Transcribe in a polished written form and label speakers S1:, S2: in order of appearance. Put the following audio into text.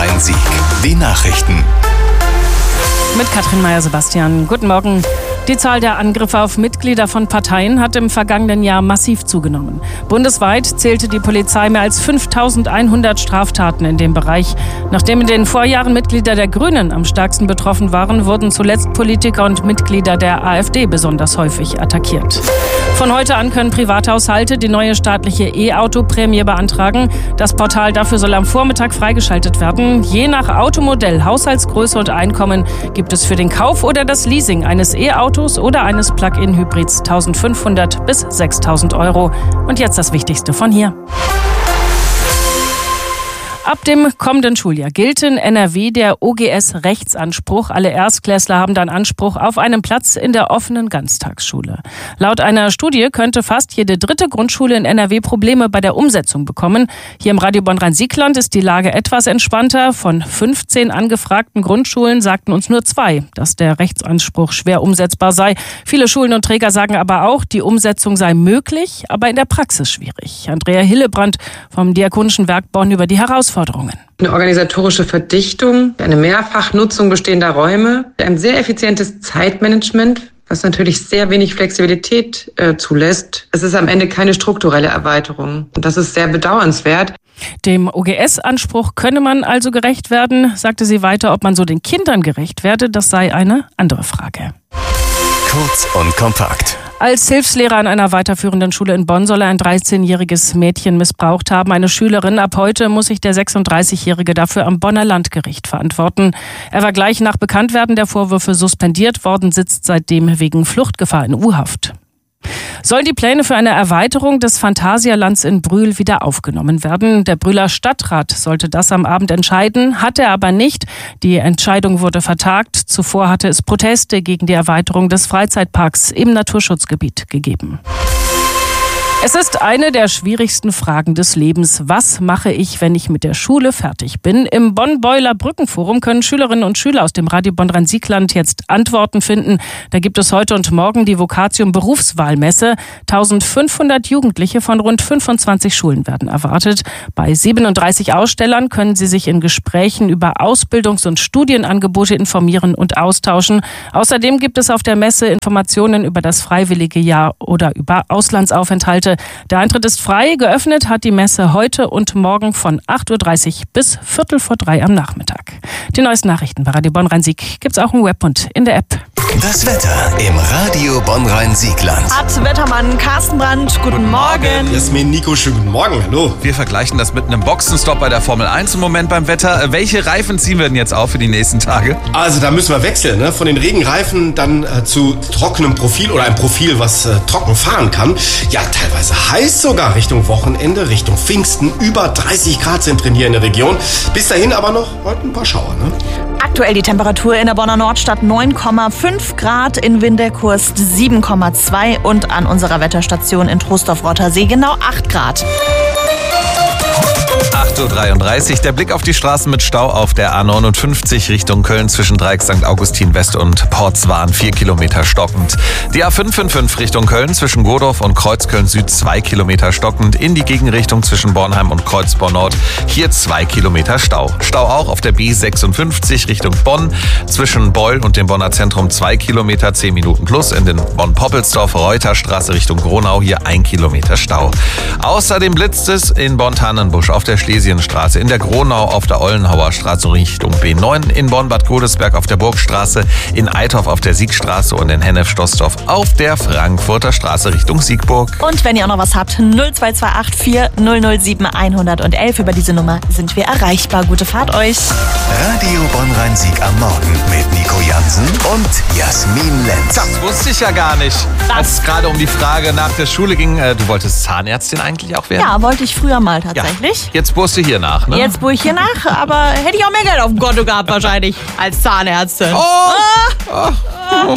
S1: Bonn-Rhein-Sieg. Die Nachrichten.
S2: Mit Katrin Meyer-Sebastian. Guten Morgen. Die Zahl der Angriffe auf Mitglieder von Parteien hat im vergangenen Jahr massiv zugenommen. Bundesweit zählte die Polizei mehr als 5.100 Straftaten in dem Bereich. Nachdem in den Vorjahren Mitglieder der Grünen am stärksten betroffen waren, wurden zuletzt Politiker und Mitglieder der AfD besonders häufig attackiert. Von heute an können Privathaushalte die neue staatliche E-Auto-Prämie beantragen. Das Portal dafür soll am Vormittag freigeschaltet werden. Je nach Automodell, Haushaltsgröße und Einkommen gibt es für den Kauf oder das Leasing eines E-Autos oder eines Plug-in-Hybrids 1.500 bis 6.000 Euro. Und jetzt das Wichtigste von hier. Ab dem kommenden Schuljahr gilt in NRW der OGS-Rechtsanspruch. Alle Erstklässler haben dann Anspruch auf einen Platz in der offenen Ganztagsschule. Laut einer Studie könnte fast jede dritte Grundschule in NRW Probleme bei der Umsetzung bekommen. Hier im Radio Bonn-Rhein-Sieg-Land ist die Lage etwas entspannter. Von 15 angefragten Grundschulen sagten uns nur 2, dass der Rechtsanspruch schwer umsetzbar sei. Viele Schulen und Träger sagen aber auch, die Umsetzung sei möglich, aber in der Praxis schwierig. Andrea Hillebrand vom Diakonischen Werk Bonn über die Herausforderungen.
S3: Eine organisatorische Verdichtung, eine Mehrfachnutzung bestehender Räume, ein sehr effizientes Zeitmanagement, was natürlich sehr wenig Flexibilität zulässt. Es ist am Ende keine strukturelle Erweiterung und das ist sehr bedauernswert.
S2: Dem OGS-Anspruch könne man also gerecht werden, sagte sie weiter. Ob man so den Kindern gerecht werde, das sei eine andere Frage.
S1: Kurz und kompakt.
S2: Als Hilfslehrer an einer weiterführenden Schule in Bonn soll er ein 13-jähriges Mädchen missbraucht haben. Eine Schülerin. Ab heute muss sich der 36-Jährige dafür am Bonner Landgericht verantworten. Er war gleich nach Bekanntwerden der Vorwürfe suspendiert worden, sitzt seitdem wegen Fluchtgefahr in U-Haft. Sollen die Pläne für eine Erweiterung des Phantasialands in Brühl wieder aufgenommen werden? Der Brühler Stadtrat sollte das am Abend entscheiden, hat er aber nicht. Die Entscheidung wurde vertagt. Zuvor hatte es Proteste gegen die Erweiterung des Freizeitparks im Naturschutzgebiet gegeben. Es ist eine der schwierigsten Fragen des Lebens. Was mache ich, wenn ich mit der Schule fertig bin? Im Bonn-Beuler Brückenforum können Schülerinnen und Schüler aus dem Radio Bonn-Rhein-Sieg-Land jetzt Antworten finden. Da gibt es heute und morgen die Vokatium Berufswahlmesse. 1.500 Jugendliche von rund 25 Schulen werden erwartet. Bei 37 Ausstellern können sie sich in Gesprächen über Ausbildungs- und Studienangebote informieren und austauschen. Außerdem gibt es auf der Messe Informationen über das freiwillige Jahr oder über Auslandsaufenthalte. Der Eintritt ist frei. Geöffnet hat die Messe heute und morgen von 8.30 Uhr bis 2:45 am Nachmittag. Die neuesten Nachrichten bei Radio Bonn-Rhein-Sieg gibt's auch im Web und in der App.
S1: Das Wetter im Radio Bonn-Rhein-Sieg-Land.
S4: Hat Wettermann Carsten Brandt. Guten Morgen.
S5: Jasmin, Nico, schönen guten Morgen. Hallo.
S6: Wir vergleichen das mit einem Boxenstopp bei der Formel 1 im Moment beim Wetter. Welche Reifen ziehen wir denn jetzt auf für die nächsten Tage?
S5: Also da müssen wir wechseln, ne? Von den Regenreifen dann zu trockenem Profil oder ein Profil, was trocken fahren kann. Ja, teilweise heiß sogar Richtung Wochenende, Richtung Pfingsten. Über 30 Grad sind drin hier in der Region. Bis dahin aber noch heute ein paar Schauer, ne?
S4: Aktuell die Temperatur in der Bonner Nordstadt 9,5 Grad, in Winterkurst 7,2 und an unserer Wetterstation in Troisdorf-Rottersee genau 8 Grad.
S6: 8.33 Uhr, der Blick auf die Straßen mit Stau auf der A59 Richtung Köln zwischen Dreieck St. Augustin West und Portswan 4 Kilometer stockend. Die A555 Richtung Köln zwischen Godorf und Kreuzköln Süd 2 Kilometer stockend. In die Gegenrichtung zwischen Bornheim und Kreuzborn Nord hier 2 Kilometer Stau. Stau auch auf der B56 Richtung Bonn zwischen Beul und dem Bonner Zentrum 2 Kilometer 10 Minuten plus. In den Bonn-Poppelsdorf Reuterstraße Richtung Gronau hier 1 Kilometer Stau. Außerdem blitzt es in Bonn-Tannenbusch auf der Schlesienstraße, in der Gronau auf der Ollenhauer Straße Richtung B9, in Bonn-Bad Godesberg auf der Burgstraße, in Eitorf auf der Siegstraße und in Hennef-Stoßdorf auf der Frankfurter Straße Richtung Siegburg.
S4: Und wenn ihr auch noch was habt, 0228 4007 111. Über diese Nummer sind wir erreichbar. Gute Fahrt euch.
S1: Radio Bonn-Rhein-Sieg am Morgen mit Nico Jansen und Jasmin Lenz.
S6: Das wusste ich ja gar nicht. Als es gerade um die Frage nach der Schule ging, du wolltest Zahnärztin eigentlich auch werden?
S4: Ja, wollte ich früher mal tatsächlich.
S6: Ja. Jetzt bohrst du hier nach, ne?
S4: Jetzt bohre ich hier nach, aber hätte ich auch mehr Geld auf dem Konto gehabt wahrscheinlich als Zahnärztin.